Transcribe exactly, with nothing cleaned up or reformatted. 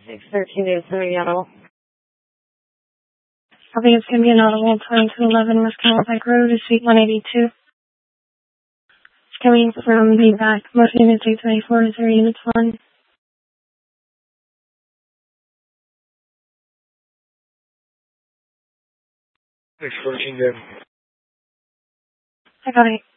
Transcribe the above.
six thirteen days in Seattle. I think it's going to be an audible time to eleven West Cadillac Road to Suite one eighty-two. It's coming from the back. Most units eight twenty-four to zero units one. six fourteen, good. I got it.